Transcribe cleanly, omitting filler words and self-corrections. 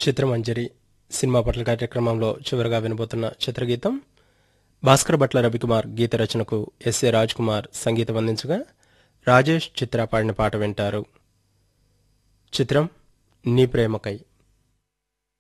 చిత్రమంజరి cinema పట్ల కార్యక్రమంలో చివరిగా వినబోతున్న చిత్రగీతం భాస్కర్ భట్ల రవికుమార్ గీత రచనకు ఎస్ఏ రాజ్ కుమార్ సంగీతం అందించగా రాజేష్ చిత్ర పాడిన పాట వింటారు. చిత్రం నీ ప్రేమకై.